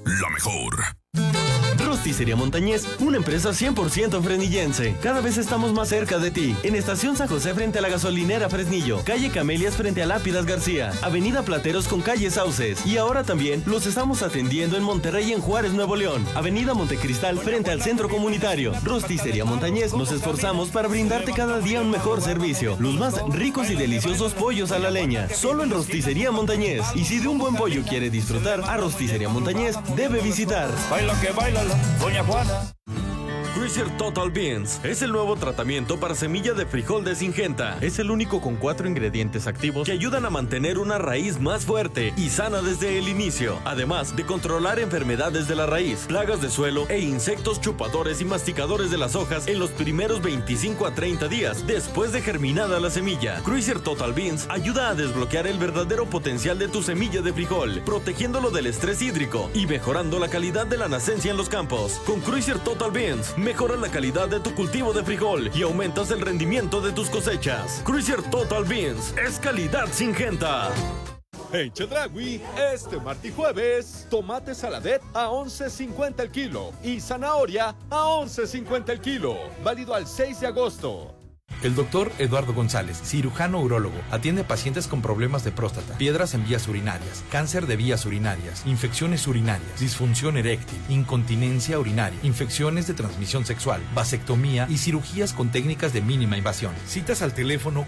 la mejor. Rosticería Montañés, una empresa 100% fresnillense. Cada vez estamos más cerca de ti. En Estación San José frente a la gasolinera Fresnillo, calle Camelias frente a Lápidas García, avenida Plateros con calle Sauces. Y ahora también los estamos atendiendo en Monterrey y en Juárez, Nuevo León, avenida Montecristal frente al centro comunitario. Rosticería Montañés, nos esforzamos para brindarte cada día un mejor servicio. Los más ricos y deliciosos pollos a la leña, solo en Rosticería Montañés. Y si de un buen pollo quiere disfrutar, a Rosticería Montañés debe visitar. Baila que baila Doña Juana. Cruiser Total Beans es el nuevo tratamiento para semilla de frijol de Syngenta. Es el único con 4 ingredientes activos que ayudan a mantener una raíz más fuerte y sana desde el inicio, además de controlar enfermedades de la raíz, plagas de suelo e insectos chupadores y masticadores de las hojas en los primeros 25 a 30 días después de germinada la semilla. Cruiser Total Beans ayuda a desbloquear el verdadero potencial de tu semilla de frijol, protegiéndolo del estrés hídrico y mejorando la calidad de la nacencia en los campos. Con Cruiser Total Beans mejoras la calidad de tu cultivo de frijol y aumentas el rendimiento de tus cosechas. Cruiser Total Beans es calidad Syngenta. En Chedraui, este martes y jueves, tomate saladet a 11.50 el kilo y zanahoria a 11.50 el kilo. Válido al 6 de agosto. El doctor Eduardo González, cirujano urólogo, atiende pacientes con problemas de próstata, piedras en vías urinarias, cáncer de vías urinarias, infecciones urinarias, disfunción eréctil, incontinencia urinaria, infecciones de transmisión sexual, vasectomía y cirugías con técnicas de mínima invasión. Citas al teléfono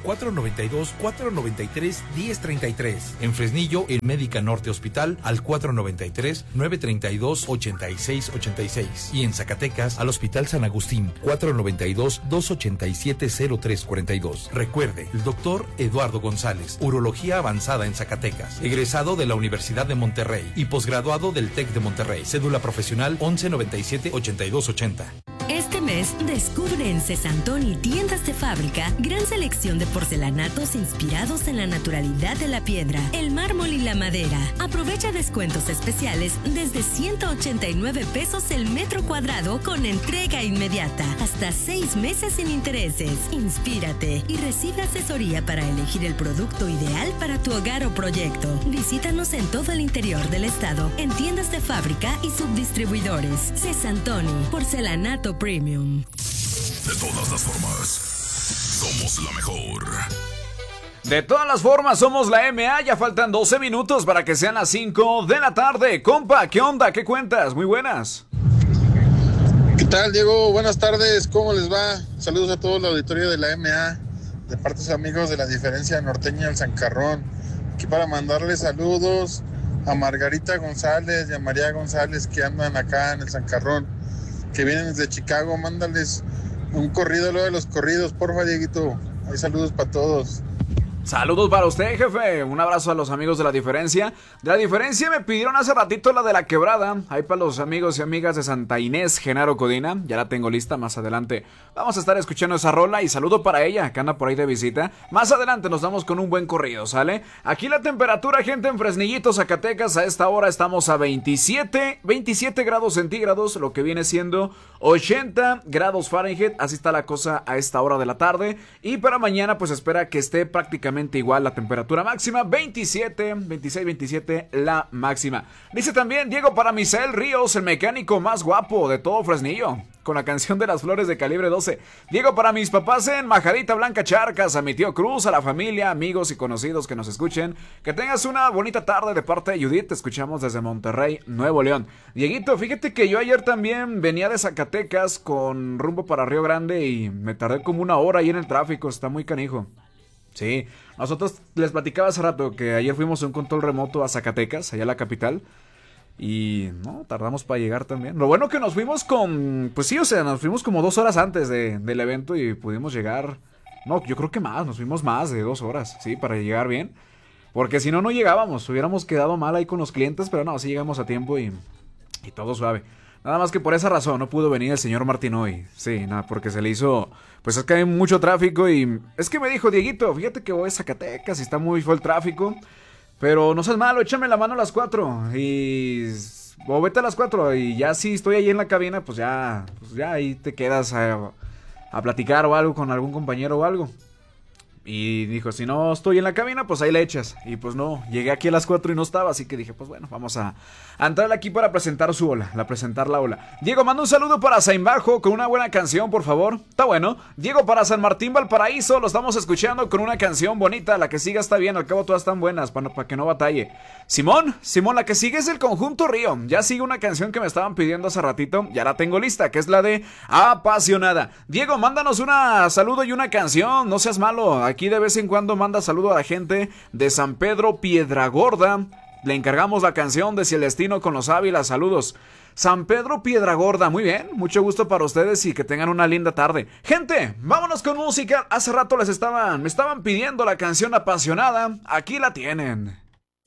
492-493-1033. En Fresnillo, en Médica Norte Hospital, al 493-932-8686. Y en Zacatecas, al Hospital San Agustín, 492-287-0342. Recuerde, el doctor Eduardo González, urología avanzada en Zacatecas, egresado de la Universidad de Monterrey y posgraduado del TEC de Monterrey. Cédula profesional 1197-8280. Este mes, descubre en Cesantoni Tiendas de Fábrica gran selección de porcelanatos inspirados en la naturalidad de la piedra, el mármol y la madera. Aprovecha descuentos especiales desde 189 pesos el metro cuadrado con entrega inmediata, hasta 6 meses sin intereses. Inspírate y recibe asesoría para elegir el producto ideal para tu hogar o proyecto. Visítanos en todo el interior del estado, en tiendas de fábrica y subdistribuidores. Cesantoni, porcelanato premium. De todas las formas, somos la mejor. De todas las formas, somos la MA. Ya faltan 12 minutos para que sean las 5 de la tarde. Compa, ¿qué onda? ¿Qué cuentas? Muy buenas. ¿Qué tal, Diego? Buenas tardes, ¿cómo les va? Saludos a todo el auditorio de la MA, de parte de sus amigos de la Diferencia Norteña del Zancarrón. Aquí para mandarles saludos a Margarita González y a María González que andan acá en el Zancarrón, que vienen desde Chicago. Mándales un corrido, luego de los corridos, porfa, Dieguito. Hay saludos para todos. Saludos para usted, jefe. Un abrazo a los amigos de La Diferencia. De La Diferencia me pidieron hace ratito la de La Quebrada. Ahí para los amigos y amigas de Santa Inés, Genaro Codina. Ya la tengo lista, más adelante vamos a estar escuchando esa rola. Y saludo para ella, que anda por ahí de visita. Más adelante nos damos con un buen corrido, ¿sale? Aquí la temperatura, gente, en Fresnillito, Zacatecas. A esta hora estamos a 27 grados centígrados, lo que viene siendo 80 grados Fahrenheit. Así está la cosa a esta hora de la tarde. Y para mañana, pues espera que esté prácticamente igual la temperatura máxima, 27 la máxima. Dice también Diego para Misael Ríos, el mecánico más guapo de todo Fresnillo, con la canción de las flores de calibre 12. Diego para mis papás en Majadita Blanca Charcas, a mi tío Cruz, a la familia, amigos y conocidos que nos escuchen. Que tengas una bonita tarde de parte de Judith, te escuchamos desde Monterrey, Nuevo León. Dieguito, fíjate que yo ayer también venía de Zacatecas con rumbo para Río Grande y me tardé como 1 hora ahí en el tráfico, está muy canijo. Sí, nosotros les platicaba hace rato que ayer fuimos a un control remoto a Zacatecas, allá a la capital. Y no, tardamos para llegar también. Lo bueno que nos fuimos pues sí, o sea, nos fuimos como 2 horas antes del evento y pudimos llegar. No, yo creo que nos fuimos más de 2 horas, sí, para llegar bien. Porque si no, no llegábamos, hubiéramos quedado mal ahí con los clientes, pero no, sí llegamos a tiempo y todo suave. Nada más que por esa razón no pudo venir el señor Martín hoy. Sí, nada, porque se le hizo... Pues es que hay mucho tráfico y... Es que me dijo, Dieguito, fíjate que voy a Zacatecas y está muy fuerte el tráfico. Pero no seas malo, échame la mano a las 4. O vete a las 4 y ya si estoy ahí en la cabina, pues ya ahí te quedas a platicar o algo con algún compañero o algo. Y dijo, si no estoy en la cabina, pues ahí le echas. Y pues no, llegué aquí a las 4 y no estaba, así que dije, pues bueno, vamos a entrarle aquí para presentar su ola, presentar la ola. Diego, manda un saludo para Sain Bajo con una buena canción, por favor. Está bueno. Diego, para San Martín Valparaíso, lo estamos escuchando con una canción bonita. La que siga está bien, al cabo todas están buenas, para que no batalle. Simón, la que sigue es el Conjunto Río. Ya sigue una canción que me estaban pidiendo hace ratito, ya la tengo lista, que es la de Apasionada. Diego, mándanos un saludo y una canción, no seas malo. Aquí de vez en cuando manda saludo a la gente de San Pedro Piedragorda. Le encargamos la canción de Celestino con los Ávila. Saludos. San Pedro Piedragorda, muy bien, mucho gusto para ustedes y que tengan una linda tarde. Gente, vámonos con música. Hace rato me estaban pidiendo la canción Apasionada. Aquí la tienen.